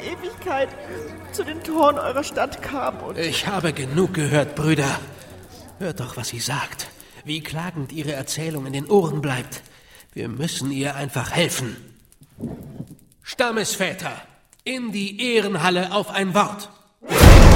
Ewigkeit zu den Toren eurer Stadt kam und... Ich habe genug gehört, Brüder. Hört doch, was sie sagt. Wie klagend ihre Erzählung in den Ohren bleibt. Wir müssen ihr einfach helfen. Stammesväter, in die Ehrenhalle auf ein Wort.